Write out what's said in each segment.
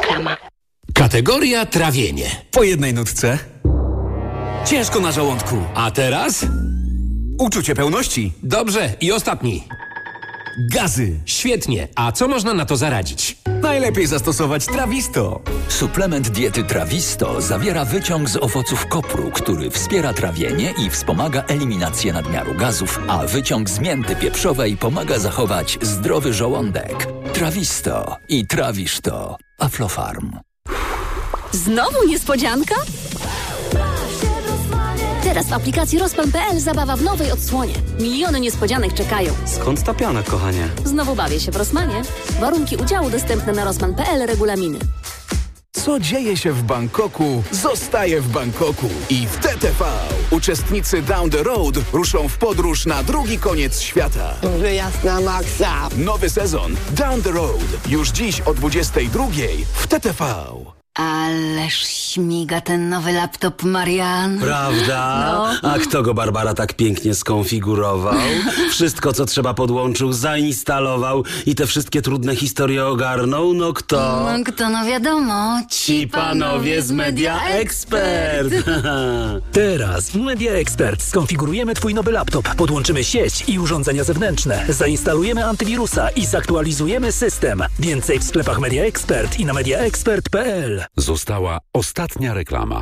Reklama. Kategoria trawienie. Po jednej nutce. Ciężko na żołądku. A teraz? Uczucie pełności. Dobrze, i ostatni. Gazy. Świetnie. A co można na to zaradzić? Najlepiej zastosować Trawisto. Suplement diety Trawisto zawiera wyciąg z owoców kopru, który wspiera trawienie i wspomaga eliminację nadmiaru gazów, a wyciąg z mięty pieprzowej pomaga zachować zdrowy żołądek. Trawisto i trawisz to. Aflofarm. Znowu niespodzianka? Teraz w aplikacji Rossmann.pl zabawa w nowej odsłonie. Miliony niespodzianek czekają. Skąd ta piana, kochanie? Znowu bawię się w Rossmanie. Warunki udziału dostępne na Rossmann.pl, regulaminy. Co dzieje się w Bangkoku, zostaje w Bangkoku. I w TTV uczestnicy Down the Road ruszą w podróż na drugi koniec świata. Wyjazd na maksa. Nowy sezon Down the Road. Już dziś o 22:00 w TTV. Ależ śmiga ten nowy laptop, Marian. Prawda? No. A kto go, Barbara, tak pięknie skonfigurował? Wszystko, co trzeba, podłączył, zainstalował i te wszystkie trudne historie ogarnął? No kto? No wiadomo. Ci panowie z Media Expert. Teraz w Media Expert skonfigurujemy Twój nowy laptop, podłączymy sieć i urządzenia zewnętrzne, zainstalujemy antywirusa i zaktualizujemy system. Więcej w sklepach Media Expert i na mediaexpert.pl. Została ostatnia reklama.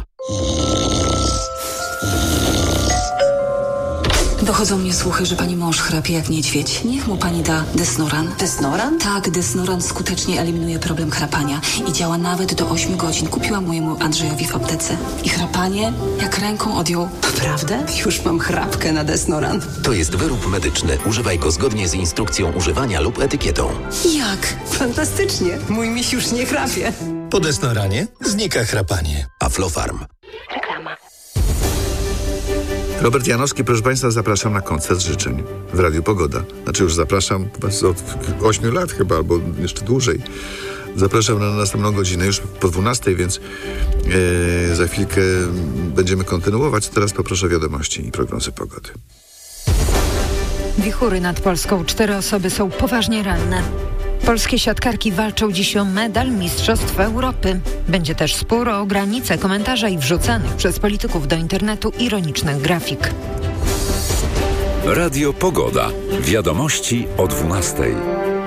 Dochodzą mnie słuchy, że pani mąż chrapie jak niedźwiedź. Niech mu pani da Desnoran. Desnoran? Tak, Desnoran skutecznie eliminuje problem chrapania i działa nawet do 8 godzin. Kupiłam mojemu Andrzejowi w aptece. I chrapanie jak ręką odjął. Naprawdę? Już mam chrapkę na Desnoran. To jest wyrób medyczny. Używaj go zgodnie z instrukcją używania lub etykietą. Jak? Fantastycznie. Mój miś już nie chrapie. Po Desnoranie znika chrapanie. Aflofarm. Reklama. Robert Janowski, proszę Państwa, zapraszam na koncert życzeń w Radiu Pogoda. Znaczy już zapraszam was od 8 lat chyba, albo jeszcze dłużej. Zapraszam na następną godzinę, już po 12:00, więc za chwilkę będziemy kontynuować. Teraz poproszę wiadomości i prognozy pogody. Wichury nad Polską. 4 osoby są poważnie ranne. Polskie siatkarki walczą dziś o medal Mistrzostw Europy. Będzie też spór o granice komentarza i wrzucanych przez polityków do internetu ironicznych grafik. Radio Pogoda. Wiadomości o 12:00.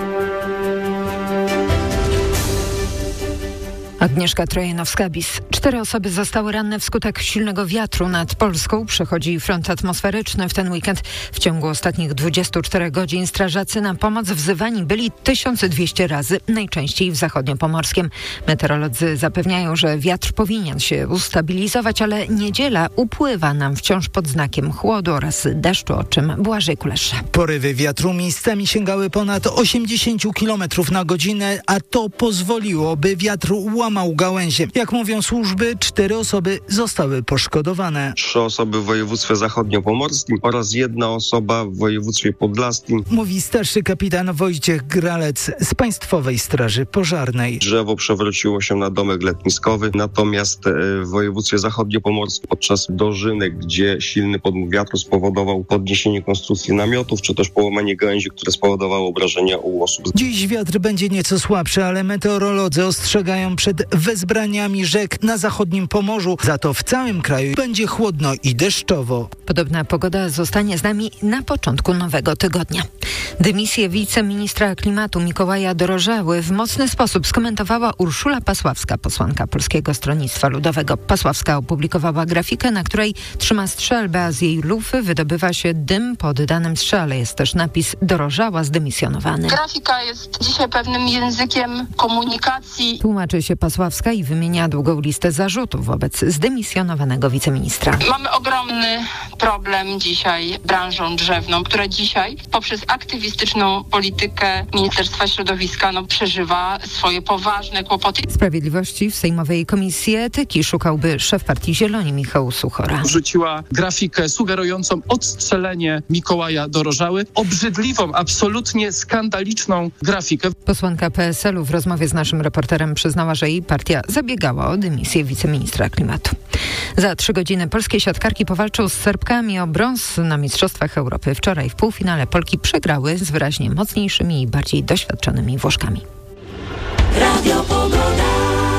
Agnieszka Trojanowska-Bis. 4 osoby zostały ranne wskutek silnego wiatru nad Polską. Przechodzi front atmosferyczny w ten weekend. W ciągu ostatnich 24 godzin strażacy na pomoc wzywani byli 1200 razy, najczęściej w zachodniopomorskiem. Meteorolodzy zapewniają, że wiatr powinien się ustabilizować, ale niedziela upływa nam wciąż pod znakiem chłodu oraz deszczu, o czym Błażej Kulesza. Porywy wiatru miejscami sięgały ponad 80 km na godzinę, a to pozwoliło, by wiatr łamał gałęzie. Jak mówią służby, 4 osoby zostały poszkodowane. 3 osoby w województwie zachodniopomorskim oraz 1 osoba w województwie podlaskim. Mówi starszy kapitan Wojciech Gralec z Państwowej Straży Pożarnej. Drzewo przewróciło się na domek letniskowy, natomiast w województwie zachodniopomorskim podczas dożynek, gdzie silny podmuch wiatru spowodował podniesienie konstrukcji namiotów, czy też połamanie gałęzi, które spowodowało obrażenia u osób. Dziś wiatr będzie nieco słabszy, ale meteorolodzy ostrzegają przed wezbraniami rzek na zachodnim Pomorzu. Za to w całym kraju będzie chłodno i deszczowo. Podobna pogoda zostanie z nami na początku nowego tygodnia. Dymisję wiceministra klimatu Mikołaja Dorożały w mocny sposób skomentowała Urszula Pasławska, posłanka Polskiego Stronnictwa Ludowego. Pasławska opublikowała grafikę, na której trzyma strzelbę, a z jej lufy wydobywa się dym po oddanym strzale. Jest też napis Dorożała zdymisjonowany. Grafika jest dzisiaj pewnym językiem komunikacji. Tłumaczy się Pasławska i wymienia długą listę zarzutów wobec zdymisjonowanego wiceministra. Mamy ogromny problem dzisiaj branżą drzewną, która dzisiaj poprzez aktywistyczną politykę Ministerstwa Środowiska przeżywa swoje poważne kłopoty. Sprawiedliwości w Sejmowej Komisji Etyki szukałby szef partii Zieloni Michał Suchora. Wrzuciła grafikę sugerującą odstrzelenie Mikołaja Dorożały. Obrzydliwą, absolutnie skandaliczną grafikę. Posłanka PSL-u w rozmowie z naszym reporterem przyznała, że jej partia zabiegała o dymisję wiceministra klimatu. Za 3 godziny polskie siatkarki powalczą z Serbkami o brąz na Mistrzostwach Europy. Wczoraj w półfinale Polki przegrały z wyraźnie mocniejszymi i bardziej doświadczonymi Włoszkami. Radio Pogoda.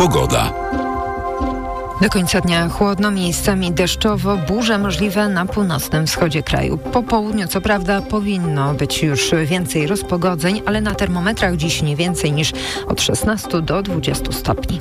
Pogoda. Do końca dnia chłodno, miejscami deszczowo, burze możliwe na północnym wschodzie kraju. Po południu co prawda powinno być już więcej rozpogodzeń, ale na termometrach dziś nie więcej niż od 16 do 20 stopni.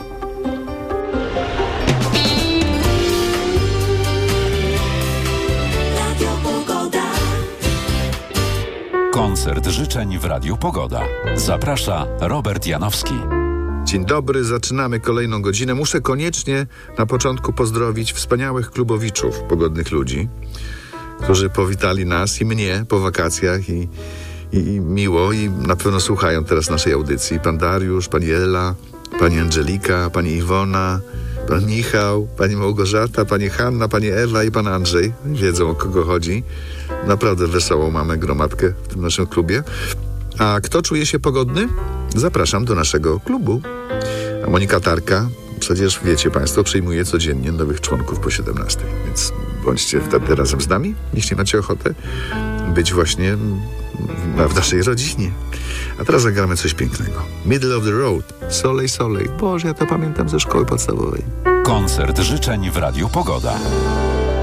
Koncert życzeń w Radiu Pogoda. Zaprasza Robert Janowski. Dzień dobry, zaczynamy kolejną godzinę. Muszę koniecznie na początku pozdrowić wspaniałych klubowiczów, pogodnych ludzi, którzy powitali nas i mnie po wakacjach i miło i na pewno słuchają teraz naszej audycji. Pan Dariusz, pani Ela, pani Angelika, pani Iwona, pan Michał, pani Małgorzata, pani Hanna, pani Ewa i pan Andrzej. Wiedzą, o kogo chodzi. Naprawdę wesołą mamy gromadkę w tym naszym klubie. A kto czuje się pogodny? Zapraszam do naszego klubu. A Monika Tarka, przecież wiecie państwo, przyjmuje codziennie nowych członków po 17. Więc bądźcie wtedy razem z nami, jeśli macie ochotę być właśnie w naszej rodzinie. A teraz zagramy coś pięknego. Middle of the Road, Soleil Soleil. Boże, ja to pamiętam ze szkoły podstawowej. Koncert życzeń w Radiu Pogoda.